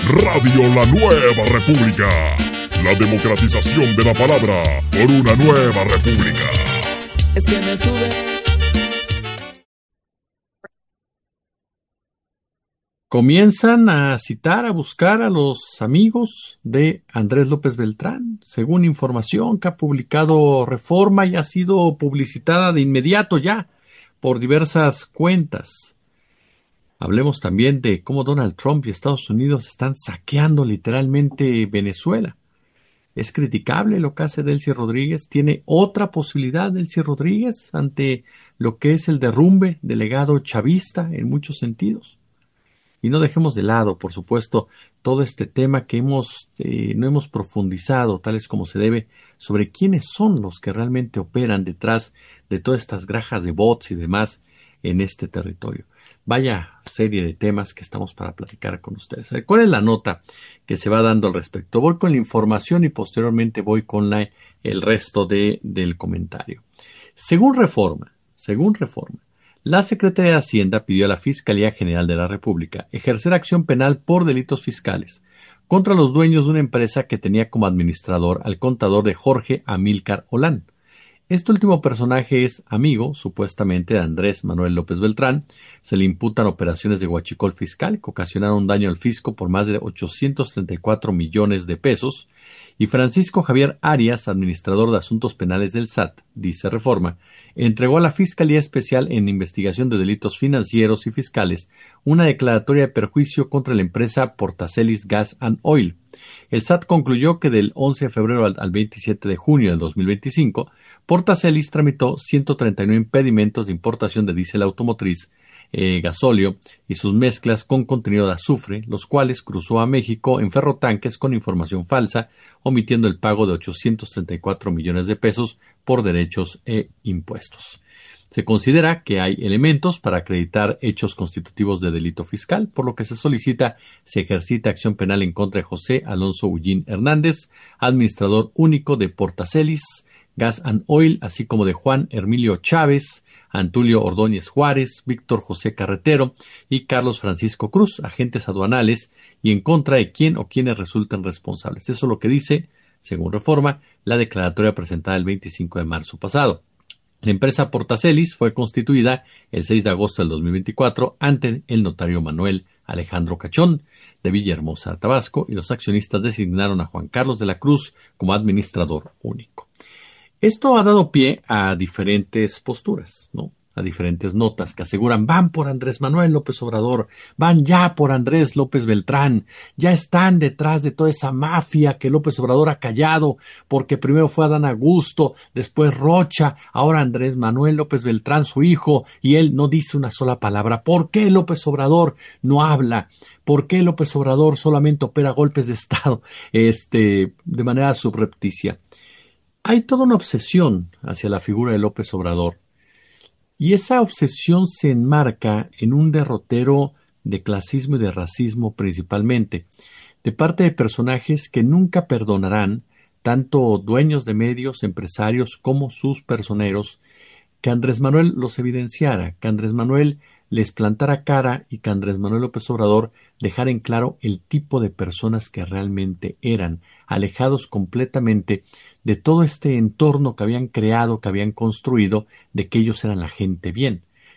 Radio La Nueva República. La democratización de la palabra por una nueva república. Es que me sube. Comienzan a citar, a buscar a los amigos de Andrés López Beltrán, según información que ha publicado Reforma y ha sido publicitada de inmediato ya por diversas cuentas. Hablemos también de cómo Donald Trump y Estados Unidos están saqueando literalmente Venezuela. Es criticable lo que hace Delcy Rodríguez. ¿Tiene otra posibilidad Delcy Rodríguez ante lo que es el derrumbe del legado chavista en muchos sentidos? Y no dejemos de lado, por supuesto, todo este tema que no hemos profundizado, tales como se debe, sobre quiénes son los que realmente operan detrás de todas estas granjas de bots y demás en este territorio. Vaya serie de temas que estamos para platicar con ustedes. ¿Cuál es la nota que se va dando al respecto? Voy con la información y posteriormente voy con el resto del comentario. Según Reforma, la Secretaría de Hacienda pidió a la Fiscalía General de la República ejercer acción penal por delitos fiscales contra los dueños de una empresa que tenía como administrador al contador de Jorge Amílcar Olán. Este último personaje es amigo, supuestamente, de Andrés Manuel López Beltrán. Se le imputan operaciones de huachicol fiscal que ocasionaron daño al fisco por más de 834 millones de pesos. Y Francisco Javier Arias, administrador de asuntos penales del SAT, dice Reforma, entregó a la Fiscalía Especial en Investigación de Delitos Financieros y Fiscales una declaratoria de perjuicio contra la empresa Portacelis Gas and Oil. El SAT concluyó que del 11 de febrero al 27 de junio del 2025, Portacelis tramitó 139 impedimentos de importación de diésel automotriz, gasóleo y sus mezclas con contenido de azufre, los cuales cruzó a México en ferrotanques con información falsa, omitiendo el pago de 834 millones de pesos por derechos e impuestos. Se considera que hay elementos para acreditar hechos constitutivos de delito fiscal, por lo que se ejercita acción penal en contra de José Alonso Ullín Hernández, administrador único de Portacelis Gas and Oil, así como de Juan Hermilio Chávez, Antulio Ordóñez Juárez, Víctor José Carretero y Carlos Francisco Cruz, agentes aduanales, y en contra de quién o quienes resulten responsables. Eso es lo que dice, según Reforma, la declaratoria presentada el 25 de marzo pasado. La empresa Portacelis fue constituida el 6 de agosto del 2024 ante el notario Manuel Alejandro Cachón de Villahermosa, Tabasco, y los accionistas designaron a Juan Carlos de la Cruz como administrador único. Esto ha dado pie a diferentes posturas, ¿no? A diferentes notas que aseguran van por Andrés Manuel López Obrador, van ya por Andrés López Beltrán, ya están detrás de toda esa mafia que López Obrador ha callado, porque primero fue Adán Augusto, después Rocha, ahora Andrés Manuel López Beltrán, su hijo, y él no dice una sola palabra. ¿Por qué López Obrador no habla? ¿Por qué López Obrador solamente opera golpes de Estado de manera subrepticia? Hay toda una obsesión hacia la figura de López Obrador, y esa obsesión se enmarca en un derrotero de clasismo y de racismo principalmente, de parte de personajes que nunca perdonarán, tanto dueños de medios, empresarios como sus personeros, que Andrés Manuel los evidenciara, que Andrés Manuel les plantara cara y que Andrés Manuel López Obrador dejara en claro el tipo de personas que realmente eran, alejados completamente de todo este entorno que habían creado, que habían construido, de que ellos eran la gente bien.